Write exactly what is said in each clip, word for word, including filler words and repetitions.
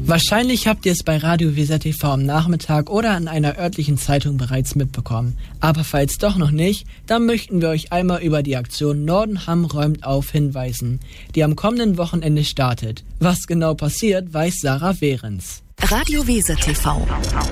Wahrscheinlich habt ihr es bei Radio Weser T V am Nachmittag oder in einer örtlichen Zeitung bereits mitbekommen. Aber falls doch noch nicht, dann möchten wir euch einmal über die Aktion Nordenham räumt auf hinweisen, die am kommenden Wochenende startet. Was genau passiert, weiß Sarah Behrens. Radio Weser T V.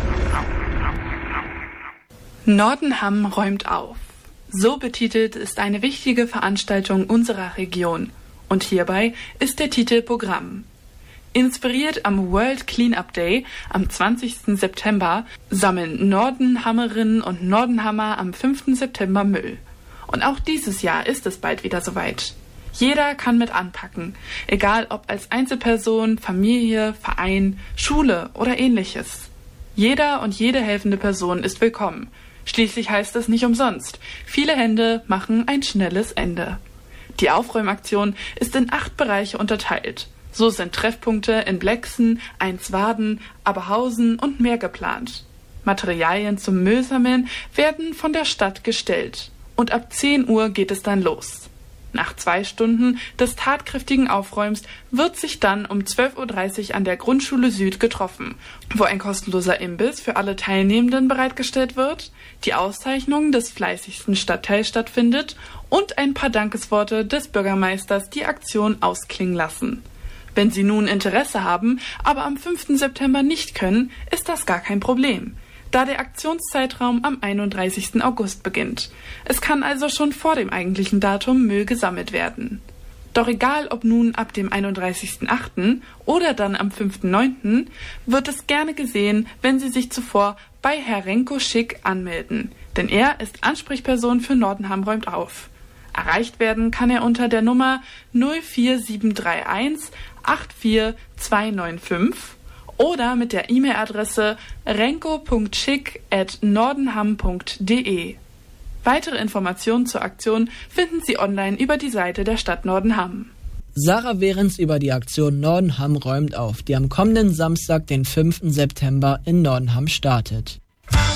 Nordenham räumt auf. So betitelt ist eine wichtige Veranstaltung unserer Region. Und hierbei ist der Titel Programm. Inspiriert am World Cleanup Day am zwanzigsten September sammeln Nordenhammerinnen und Nordenhammer am fünften September Müll. Und auch dieses Jahr ist es bald wieder soweit. Jeder kann mit anpacken, egal ob als Einzelperson, Familie, Verein, Schule oder ähnliches. Jeder und jede helfende Person ist willkommen. Schließlich heißt es nicht umsonst: viele Hände machen ein schnelles Ende. Die Aufräumaktion ist in acht Bereiche unterteilt. So sind Treffpunkte in Blexen, Einswarden, Aberhausen und mehr geplant. Materialien zum Müllsammeln werden von der Stadt gestellt. Und ab zehn Uhr geht es dann los. Nach zwei Stunden des tatkräftigen Aufräumens wird sich dann um zwölf Uhr dreißig an der Grundschule Süd getroffen, wo ein kostenloser Imbiss für alle Teilnehmenden bereitgestellt wird, die Auszeichnung des fleißigsten Stadtteils stattfindet und ein paar Dankesworte des Bürgermeisters die Aktion ausklingen lassen. Wenn Sie nun Interesse haben, aber am fünften September nicht können, ist das gar kein Problem, da der Aktionszeitraum am einunddreißigsten August beginnt. Es kann also schon vor dem eigentlichen Datum Müll gesammelt werden. Doch egal ob nun ab dem einunddreißigsten achten oder dann am fünften neunten wird es gerne gesehen, wenn Sie sich zuvor bei Herr Renko Schick anmelden, denn er ist Ansprechperson für Nordenham räumt auf. Erreicht werden kann er unter der Nummer null vier sieben drei eins acht vier zwei neun fünf oder mit der E-Mail-Adresse renko punkt schick at nordenham punkt de. Weitere Informationen zur Aktion finden Sie online über die Seite der Stadt Nordenham. Sarah Behrens über die Aktion Nordenham räumt auf, die am kommenden Samstag, den fünften September in Nordenham startet.